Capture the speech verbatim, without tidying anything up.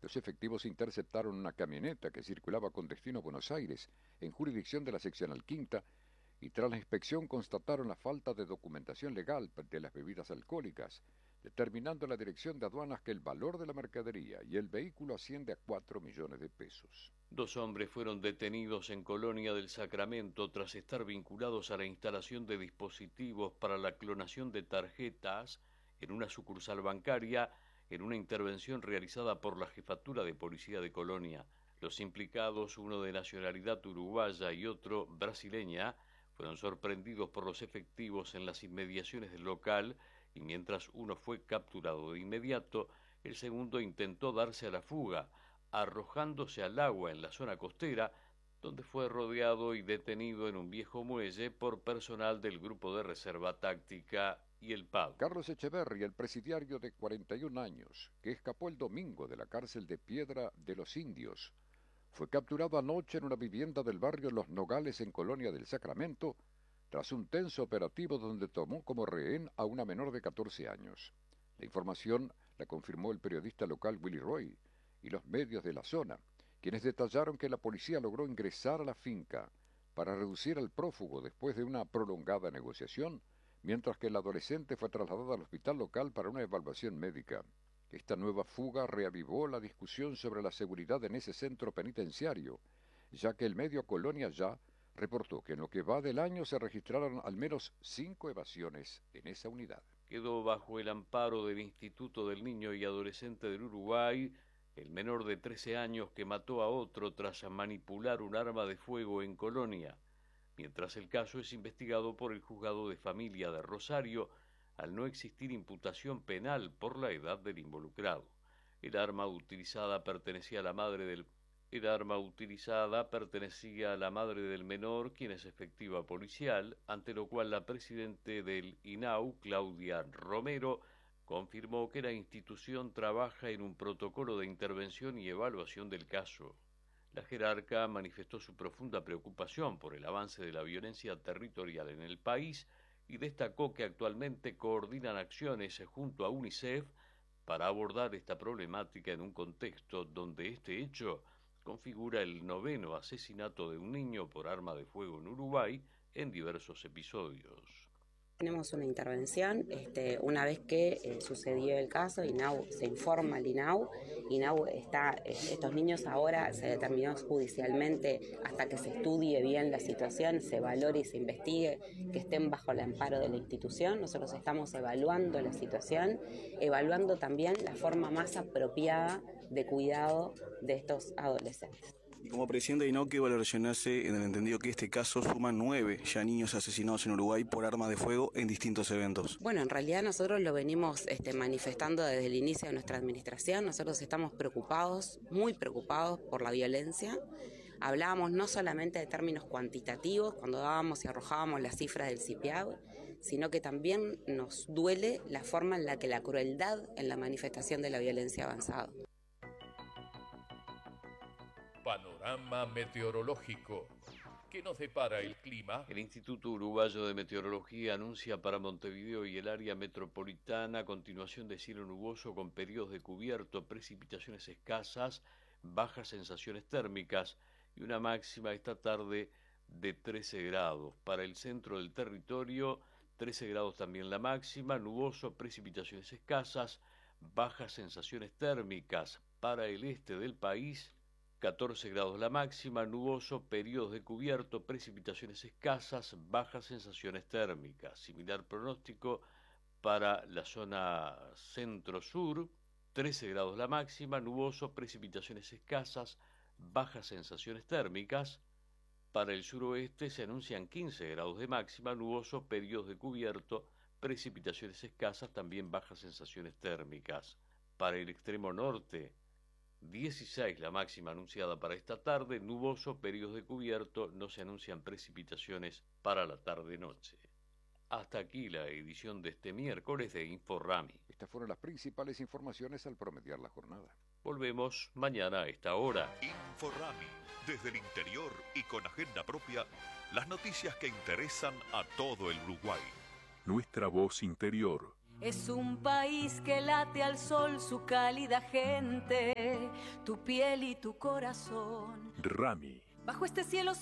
Los efectivos interceptaron una camioneta que circulaba con destino a Buenos Aires, en jurisdicción de la seccional Quinta, y tras la inspección constataron la falta de documentación legal de las bebidas alcohólicas, determinando la Dirección de Aduanas que el valor de la mercadería y el vehículo asciende a cuatro millones de pesos. Dos hombres fueron detenidos en Colonia del Sacramento tras estar vinculados a la instalación de dispositivos para la clonación de tarjetas en una sucursal bancaria en una intervención realizada por la Jefatura de Policía de Colonia. Los implicados, uno de nacionalidad uruguaya y otro brasileña, fueron sorprendidos por los efectivos en las inmediaciones del local y mientras uno fue capturado de inmediato, el segundo intentó darse a la fuga, arrojándose al agua en la zona costera, donde fue rodeado y detenido en un viejo muelle por personal del Grupo de Reserva Táctica y el P A D. Carlos Echeverri, el presidiario de cuarenta y un años, que escapó el domingo de la cárcel de Piedra de los Indios, fue capturado anoche en una vivienda del barrio Los Nogales en Colonia del Sacramento, tras un tenso operativo donde tomó como rehén a una menor de catorce años. La información la confirmó el periodista local Willy Roy y los medios de la zona, quienes detallaron que la policía logró ingresar a la finca para reducir al prófugo después de una prolongada negociación, mientras que el adolescente fue trasladado al hospital local para una evaluación médica. Esta nueva fuga reavivó la discusión sobre la seguridad en ese centro penitenciario, ya que el medio Colonia Ya reportó que en lo que va del año se registraron al menos cinco evasiones en esa unidad. Quedó bajo el amparo del Instituto del Niño y Adolescente del Uruguay el menor de trece años que mató a otro tras manipular un arma de fuego en Colonia, mientras el caso es investigado por el Juzgado de Familia de Rosario, al no existir imputación penal por la edad del involucrado. El arma utilizada pertenecía a la madre del el arma utilizada pertenecía a la madre del menor, quien es efectiva policial, ante lo cual la presidente del I N A U, Claudia Romero, confirmó que la institución trabaja en un protocolo de intervención y evaluación del caso. La jerarca manifestó su profunda preocupación por el avance de la violencia territorial en el país y destacó que actualmente coordinan acciones junto a UNICEF para abordar esta problemática en un contexto donde este hecho configura el noveno asesinato de un niño por arma de fuego en Uruguay en diversos episodios. Tenemos una intervención, este, una vez que eh, sucedió el caso, I N A U se informa al I N A U, I N A U está, eh, estos niños ahora se determinó judicialmente hasta que se estudie bien la situación, se valore y se investigue, que estén bajo el amparo de la institución. Nosotros estamos evaluando la situación, evaluando también la forma más apropiada de cuidado de estos adolescentes. Y como presidente de I N A U, ¿qué valoración hace en el entendido que este caso suma nueve ya niños asesinados en Uruguay por armas de fuego en distintos eventos? Bueno, en realidad nosotros lo venimos este, manifestando desde el inicio de nuestra administración. Nosotros estamos preocupados, muy preocupados por la violencia. Hablábamos no solamente de términos cuantitativos cuando dábamos y arrojábamos las cifras del C I P I A B, sino que también nos duele la forma en la que la crueldad en la manifestación de la violencia ha avanzado. Panorama meteorológico. ¿Qué nos depara el clima? El Instituto Uruguayo de Meteorología anuncia para Montevideo y el área metropolitana continuación de cielo nuboso con periodos de cubierto, precipitaciones escasas, bajas sensaciones térmicas y una máxima esta tarde de trece grados. Para el centro del territorio, trece grados también la máxima, nuboso, precipitaciones escasas, bajas sensaciones térmicas. Para el este del país, catorce grados la máxima, nuboso, periodos de cubierto, precipitaciones escasas, bajas sensaciones térmicas. Similar pronóstico para la zona centro-sur, trece grados la máxima, nuboso, precipitaciones escasas, bajas sensaciones térmicas. Para el suroeste se anuncian quince grados de máxima, nuboso, periodos de cubierto, precipitaciones escasas, también bajas sensaciones térmicas. Para el extremo norte, dieciséis la máxima anunciada para esta tarde, nuboso, periodos de cubierto, no se anuncian precipitaciones para la tarde-noche. Hasta aquí la edición de este miércoles de InfoRami. Estas fueron las principales informaciones al promediar la jornada. Volvemos mañana a esta hora. InfoRami, desde el interior y con agenda propia, las noticias que interesan a todo el Uruguay. Nuestra voz interior. Es un país que late al sol su cálida gente. tu piel y tu corazón. Rami. Bajo este cielo